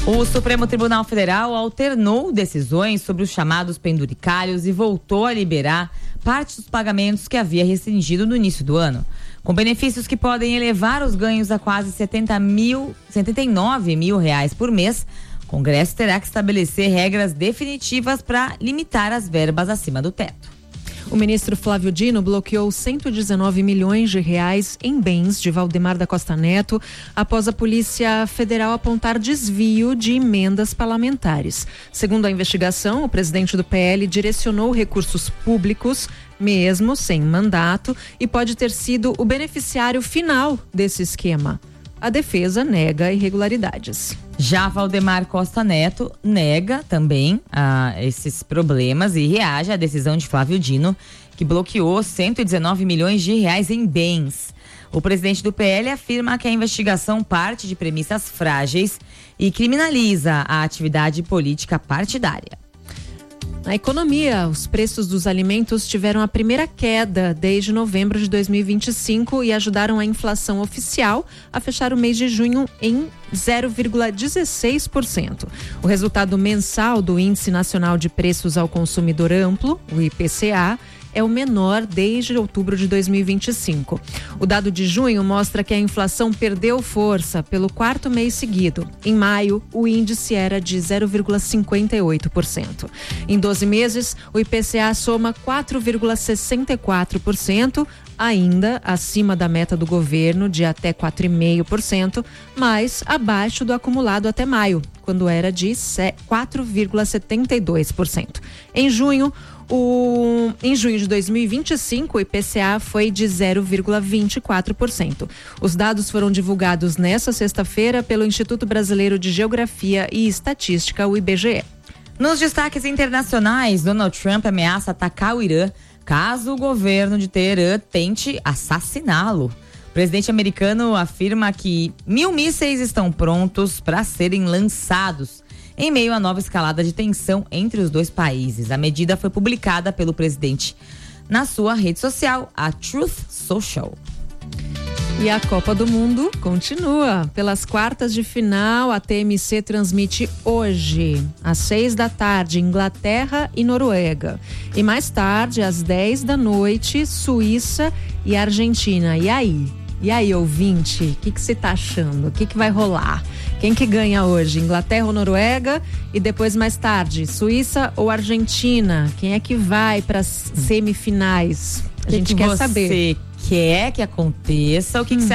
O Supremo Tribunal Federal alternou decisões sobre os chamados penduricalhos e voltou a liberar parte dos pagamentos que havia restringido no início do ano. Com benefícios que podem elevar os ganhos a quase 79 mil reais por mês, o Congresso terá que estabelecer regras definitivas para limitar as verbas acima do teto. O ministro Flávio Dino bloqueou 119 milhões de reais em bens de Valdemar da Costa Neto após a Polícia Federal apontar desvio de emendas parlamentares. Segundo a investigação, o presidente do PL direcionou recursos públicos, mesmo sem mandato, e pode ter sido o beneficiário final desse esquema. A defesa nega irregularidades. Já Valdemar Costa Neto nega também esses problemas e reage à decisão de Flávio Dino, que bloqueou 119 milhões de reais em bens. O presidente do PL afirma que a investigação parte de premissas frágeis e criminaliza a atividade política partidária. Na economia, os preços dos alimentos tiveram a primeira queda desde novembro de 2025 e ajudaram a inflação oficial a fechar o mês de junho em 0,16%. O resultado mensal do Índice Nacional de Preços ao Consumidor Amplo, o IPCA, é o menor desde outubro de 2025. O dado de junho mostra que a inflação perdeu força pelo quarto mês seguido. Em maio, o índice era de 0,58%. Em 12 meses, o IPCA soma 4,64%, ainda acima da meta do governo de até 4,5%, mas abaixo do acumulado até maio, quando era de 4,72%. Em junho de 2025, o IPCA foi de 0,24%. Os dados foram divulgados nesta sexta-feira pelo Instituto Brasileiro de Geografia e Estatística, o IBGE. Nos destaques internacionais, Donald Trump ameaça atacar o Irã caso o governo de Teherã tente assassiná-lo. O presidente americano afirma que 1.000 mísseis estão prontos para serem lançados em meio à nova escalada de tensão entre os dois países. A medida foi publicada pelo presidente na sua rede social, a Truth Social. E a Copa do Mundo continua. Pelas quartas de final, a TMC transmite hoje, às 6 da tarde, Inglaterra e Noruega. E mais tarde, às 10 da noite, Suíça e Argentina. E aí, ouvinte, o que você tá achando? O que vai rolar? Quem que ganha hoje? Inglaterra ou Noruega? E depois, mais tarde, Suíça ou Argentina? Quem é que vai para as semifinais? A gente quer saber. Você quer que aconteça? O que você